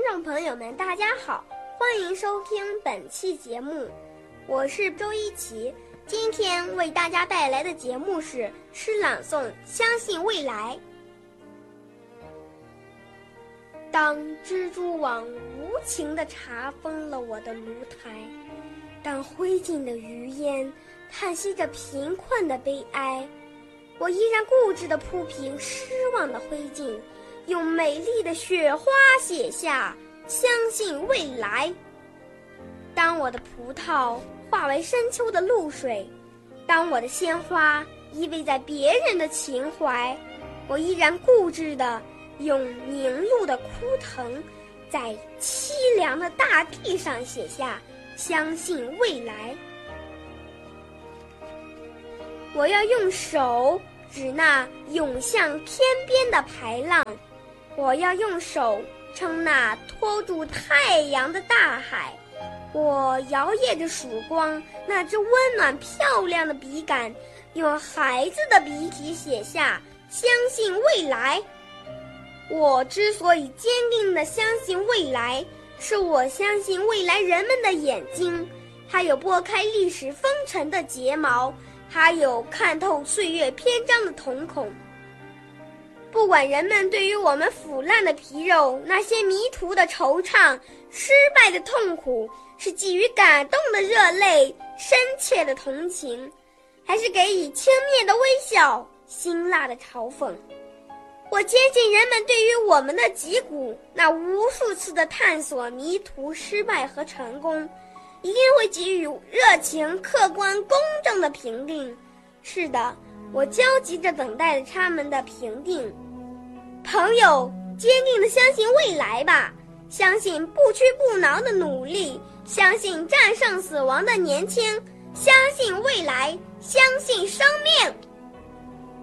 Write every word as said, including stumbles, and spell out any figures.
众朋友们，大家好，欢迎收听本期节目，我是周一琪。今天为大家带来的节目是诗朗诵《相信未来》。当蜘蛛网无情地查封了我的炉台，当灰烬的余烟叹息着贫困的悲哀，我依然固执地铺平失望的灰烬，用美丽的雪花写下相信未来。当我的葡萄化为深秋的露水，当我的鲜花依偎在别人的情怀，我依然固执地用凝露的枯藤，在凄凉的大地上写下相信未来。我要用手指那涌向天边的排浪，我要用手撑那托住太阳的大海，我摇曳着曙光，那支温暖漂亮的笔杆，用孩子的笔体写下相信未来。我之所以坚定地相信未来，是我相信未来人们的眼睛，还有拨开历史风尘的睫毛，还有看透岁月篇章的瞳孔。不管人们对于我们腐烂的皮肉，那些迷途的惆怅，失败的痛苦，是给予感动的热泪，深切的同情，还是给予轻蔑的微笑，辛辣的嘲讽，我坚信人们对于我们的脊骨那无数次的探索、迷途、失败和成功，一定会给予热情、客观、公正的评定。是的，我焦急着等待着他们的评定。朋友，坚定地相信未来吧，相信不屈不挠的努力，相信战胜死亡的年轻，相信未来，相信生命。